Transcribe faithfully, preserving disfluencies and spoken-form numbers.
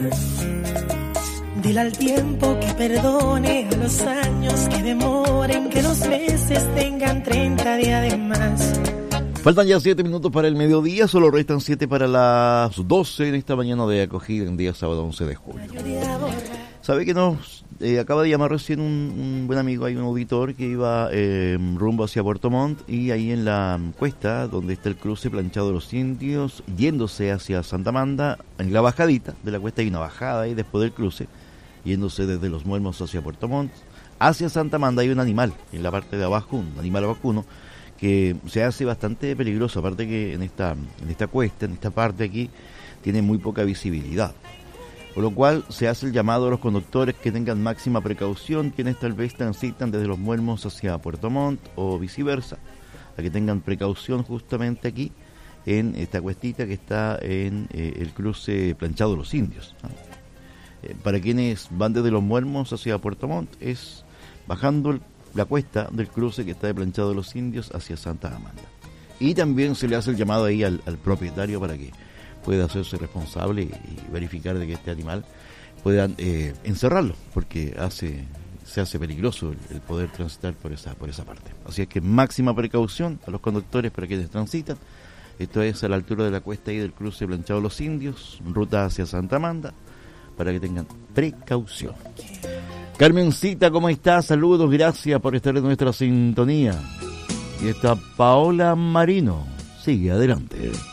Dile al tiempo que perdone, a los años que demoren, que los meses tengan treinta días de más. Faltan ya siete minutos para el mediodía, solo restan siete para las doce en esta mañana de acogida en día sábado once de julio. ¿Sabe que nos eh, acaba de llamar recién un, un buen amigo, hay un auditor que iba eh, rumbo hacia Puerto Montt y ahí en la cuesta donde está el cruce Planchado de los Indios, yéndose hacia Santa Amanda, en la bajadita de la cuesta hay una bajada ahí después del cruce, yéndose desde Los Muermos hacia Puerto Montt, hacia Santa Amanda hay un animal en la parte de abajo, un animal vacuno, que se hace bastante peligroso, aparte que en esta, en esta cuesta, en esta parte aquí, tiene muy poca visibilidad. Por lo cual se hace el llamado a los conductores que tengan máxima precaución, quienes tal vez transitan desde Los Muermos hacia Puerto Montt o viceversa, a que tengan precaución justamente aquí, en esta cuestita que está en eh, el cruce Planchado de los Indios, ¿no? Eh, para quienes van desde Los Muermos hacia Puerto Montt, es bajando el la cuesta del cruce que está de Planchado de los Indios hacia Santa Amanda. Y también se le hace el llamado ahí al, al propietario para que pueda hacerse responsable y, y verificar de que este animal puedan eh, encerrarlo, porque hace se hace peligroso el, el poder transitar por esa por esa parte. Así es que máxima precaución a los conductores para quienes transitan. Esto es a la altura de la cuesta ahí del cruce Planchado de los Indios, ruta hacia Santa Amanda, para que tengan precaución. Carmencita, ¿cómo estás? Saludos, gracias por estar en nuestra sintonía. Y está Paola Marino. Sigue adelante.